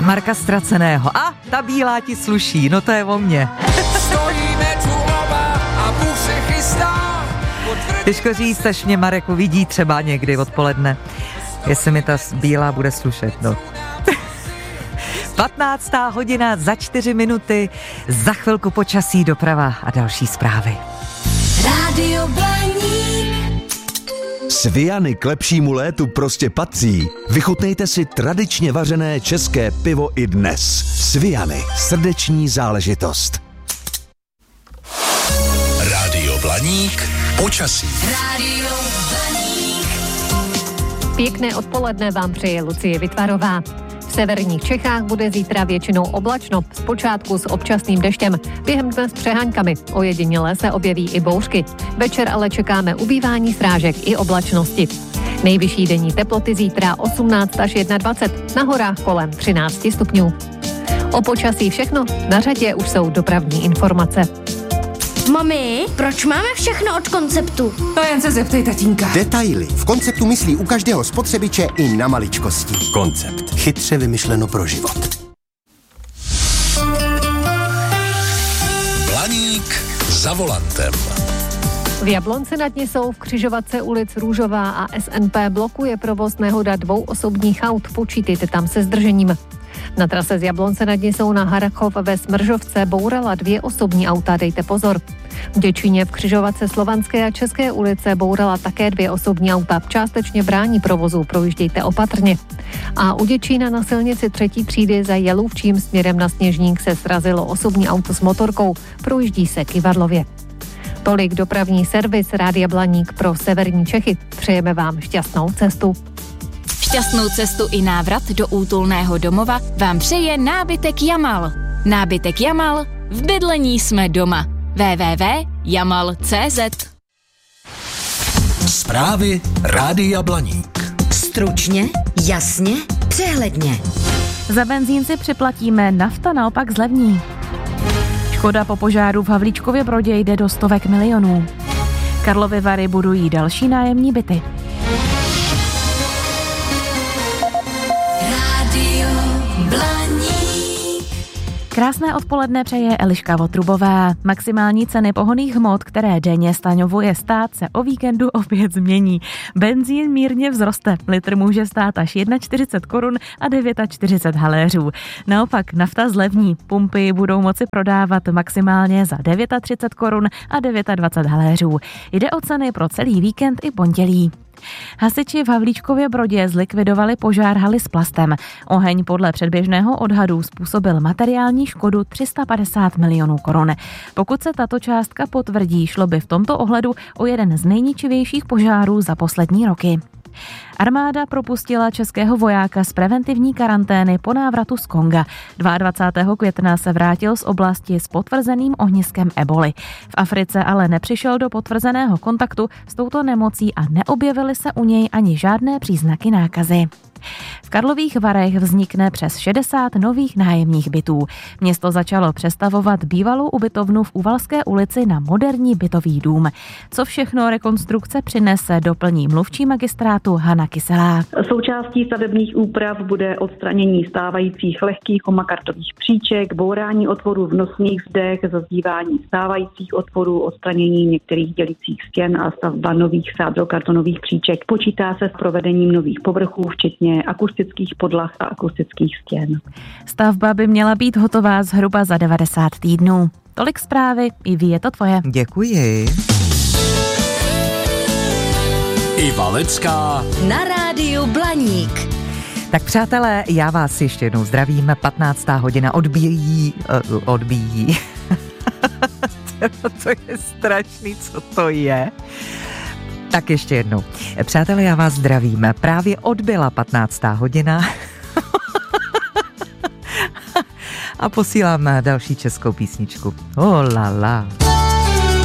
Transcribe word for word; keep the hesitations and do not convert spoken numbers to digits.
Marka Ztraceného. A ta bílá ti sluší, no to je o mně. Stojíme tu oba a Bůh se chystá. Těžko říct, až mě Marek uvidí třeba někdy odpoledne, jestli mi ta bílá bude slušet, no. patnáctá hodina za čtyři minuty, za chvilku počasí, doprava a další zprávy. Rádio Blaník. Sviany k lepšímu létu prostě patří. Vychutnejte si tradičně vařené české pivo i dnes. Sviany, srdeční záležitost. Rádio Blaník, počasí. Rádio Blaník. Pěkné odpoledne vám přeje Lucie Vytvarová. V severních Čechách bude zítra většinou oblačno, zpočátku s občasným deštěm, během dne s přeháňkami, ojediněle se objeví i bouřky. Večer ale čekáme ubývání srážek i oblačnosti. Nejvyšší denní teploty zítra osmnáct až dvacet jedna, na horách kolem třináct stupňů. O počasí všechno, na řadě už jsou dopravní informace. Mami, proč máme všechno od Konceptu? To jen se zeptej tatínka. Detaily. V Konceptu myslí u každého spotřebiče i na maličkosti. Koncept. Chytře vymyšleno pro život. Blaník za volantem. V Jablonci nad Nisou v křižovatce ulic Růžová a S N P blokuje provoz nehoda dvou osobních aut. Počítejte tam se zdržením. Na trase z Jablonce nad Nisou na Harachov ve Smržovce bourala dvě osobní auta, dejte pozor. V Děčíně v křižovatce Slovanské a České ulice bourala také dvě osobní auta, částečně brání provozu, projíždějte opatrně. A u Děčína na silnici třetí třídy za Jelůvčím směrem na Sněžník se srazilo osobní auto s motorkou, projíždí se k Ivadlově. Tolik dopravní servis Rádia Blaník pro severní Čechy. Přejeme vám šťastnou cestu. Šťastnou cestu i návrat do útulného domova vám přeje nábytek Jamal. Nábytek Jamal, v bydlení jsme doma. w w w tečka jamal tečka cé zet. Zprávy Rádia Blaník. Stručně, jasně, přehledně. Za benzín si připlatíme, nafta naopak zlevní. Škoda po požáru v Havlíčkově Brodě jde do stovek milionů. Karlovy Vary budují další nájemní byty. Krásné odpoledne přeje Eliška Votrubová. Maximální ceny pohonných hmot, které denně stanovuje stát, se o víkendu opět změní. Benzín mírně vzroste. Litr může stát až čtyřicet jedna korun a čtyřicet devět haléřů. Naopak nafta zlevní. Pumpy budou moci prodávat maximálně za třicet devět korun a dvacet devět haléřů. Jde o ceny pro celý víkend i pondělí. Hasiči v Havlíčkově Brodě zlikvidovali požár haly s plastem. Oheň podle předběžného odhadu způsobil materiální škodu tři sta padesát milionů korun. Pokud se tato částka potvrdí, šlo by v tomto ohledu o jeden z nejničivějších požárů za poslední roky. Armáda propustila českého vojáka z preventivní karantény po návratu z Konga. dvacátého druhého května se vrátil z oblasti s potvrzeným ohniskem eboli. V Africe ale nepřišel do potvrzeného kontaktu s touto nemocí a neobjevily se u něj ani žádné příznaky nákazy. V Karlových Varech vznikne přes šedesát nových nájemních bytů. Město začalo přestavovat bývalou ubytovnu v Uvalské ulici na moderní bytový dům. Co všechno rekonstrukce přinese, doplní mluvčí magistrátu Hana Kyselá. Součástí stavebních úprav bude odstranění stávajících lehkých omakartových příček, bourání otvorů v nosných zdech, zazdívání stávajících otvorů, odstranění některých dělicích stěn a stavba nových sádokartonových příček. Počítá se s provedením nových povrchů, včetně akustických podlah a akustických stěn. Stavba by měla být hotová zhruba za devadesát týdnů. Tolik zprávy, i ví, je to tvoje. Děkuji. Iva Lecká Na rádiu Blaník. Tak přátelé, já vás ještě jednou zdravím. patnáctá hodina odbíjí, uh, odbíjí. To je strašný, co to je. Tak ještě jednou. Přátelé, já vás zdravím. Právě odbyla patnáctá hodina a posílám další českou písničku. Oh la la.